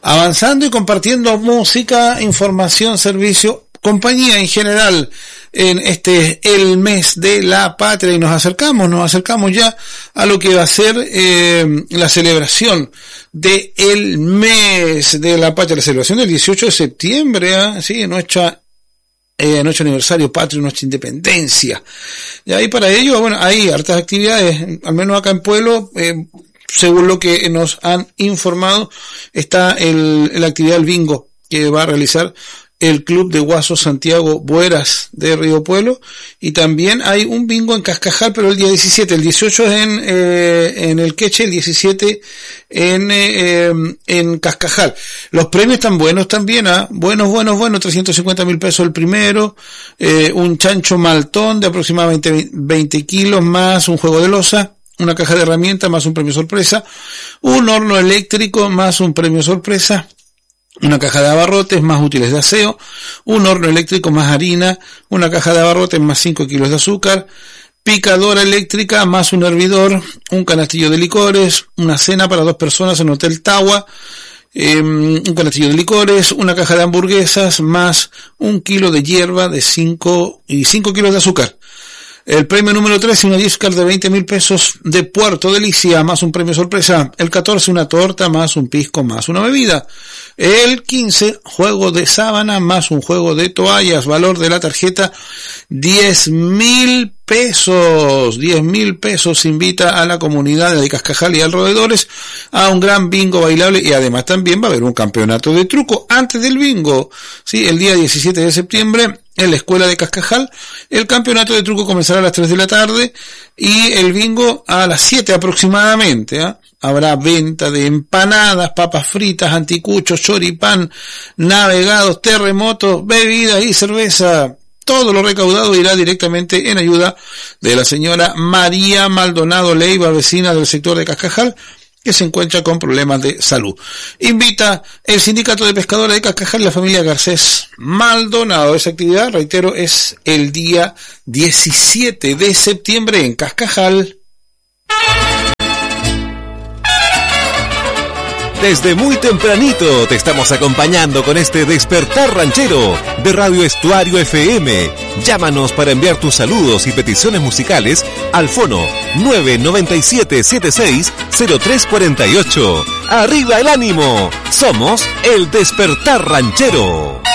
avanzando y compartiendo música, información, servicio, compañía en general en el mes de la patria, y nos acercamos ya a lo que va a ser la celebración de el mes de la patria, la celebración del 18 de septiembre, sí, nuestro aniversario patrio, nuestra independencia. Y ahí para ello, bueno, hay hartas actividades, al menos acá en Pueblo, según lo que nos han informado, está la actividad del bingo que va a realizar el Club de Guasos Santiago Bueras de Río Pueblo, y también hay un bingo en Cascajal, pero el día 17, el 18 es en el Queche, el 17 en Cascajal. Los premios están buenos también, buenos, 350.000 pesos el primero, un chancho maltón de aproximadamente 20 kilos, más un juego de loza, una caja de herramientas más un premio sorpresa, un horno eléctrico más un premio sorpresa, una caja de abarrotes más útiles de aseo, un horno eléctrico más harina, una caja de abarrotes más 5 kilos de azúcar, picadora eléctrica más un hervidor, un canastillo de licores, una cena para 2 personas en Hotel Tawa, un canastillo de licores, una caja de hamburguesas más 1 kilo de hierba de 5 kilos de azúcar. El premio número 13, una gift card de 20.000 pesos de Puerto Delicia, más un premio sorpresa. El 14, una torta, más un pisco, más una bebida. El 15, juego de sábana, más un juego de toallas. Valor de la tarjeta, 10.000 pesos. 10.000 pesos. Invita a la comunidad de Cascajal y alrededores a un gran bingo bailable, y además también va a haber un campeonato de truco antes del bingo. Sí, el día 17 de septiembre, en la escuela de Cascajal, el campeonato de truco comenzará a las 3 de la tarde y el bingo a las 7 aproximadamente. Habrá venta de empanadas, papas fritas, anticuchos, choripán, navegados, terremotos, bebidas y cerveza. Todo lo recaudado irá directamente en ayuda de la señora María Maldonado Leiva, vecina del sector de Cascajal, que se encuentra con problemas de salud. Invita el Sindicato de Pescadores de Cascajal y la familia Garcés Maldonado. Esa actividad, reitero, es el día 17 de septiembre en Cascajal. Desde muy tempranito te estamos acompañando con este Despertar Ranchero de Radio Estuario FM. Llámanos para enviar tus saludos y peticiones musicales al fono 997-760348. ¡Arriba el ánimo! Somos el Despertar Ranchero.